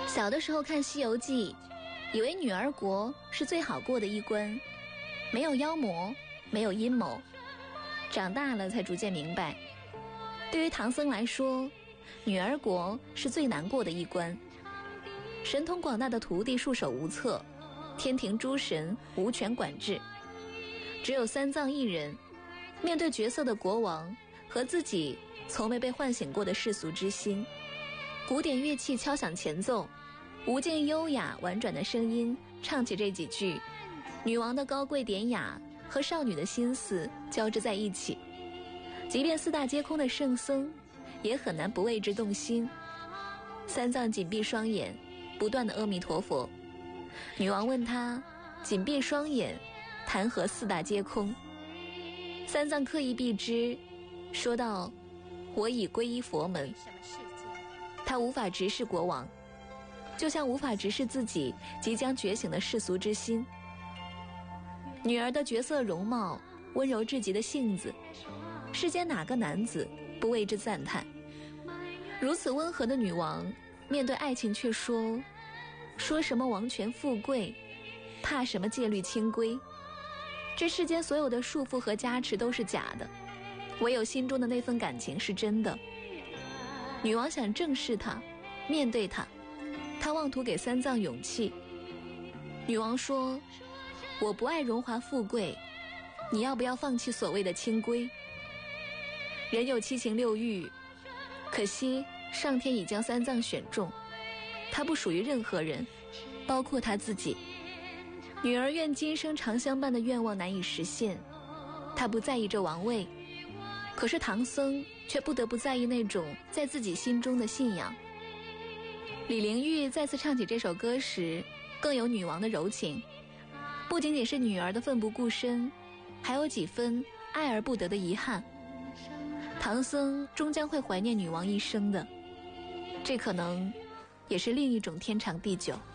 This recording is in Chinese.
小的时候看《西游记》，以为女儿国是最好过的一关，没有妖魔，没有阴谋。长大了才逐渐明白，对于唐僧来说，女儿国是最难过的一关。神通广大的徒弟束手无策，天庭诸神无权管制，只有三藏一人面对绝色的国王和自己从没被唤醒过的世俗之心。古典乐器敲响前奏，无尽优雅婉转的声音唱起这几句，女王的高贵典雅和少女的心思交织在一起，即便四大皆空的圣僧也很难不为之动心。三藏紧闭双眼，不断的阿弥陀佛。女王问他紧闭双眼谈何四大皆空，三藏刻意避之，说道我已皈依佛门。他无法直视国王，就像无法直视自己即将觉醒的世俗之心。女儿的绝色容貌，温柔至极的性子，世间哪个男子不为之赞叹？如此温和的女王，面对爱情却说什么王权富贵，怕什么戒律清规？这世间所有的束缚和加持都是假的，唯有心中的那份感情是真的。女王想正视他，面对他，她妄图给三藏勇气。女王说，我不爱荣华富贵，你要不要放弃所谓的清规？人有七情六欲，可惜上天已将三藏选中，他不属于任何人，包括他自己。女儿愿今生长相伴的愿望难以实现，她不在意这王位，可是唐僧却不得不在意那种在自己心中的信仰。李玲玉再次唱起这首歌时，更有女王的柔情，不仅仅是女儿的奋不顾身，还有几分爱而不得的遗憾。唐僧终将会怀念女王一生的，这可能也是另一种天长地久。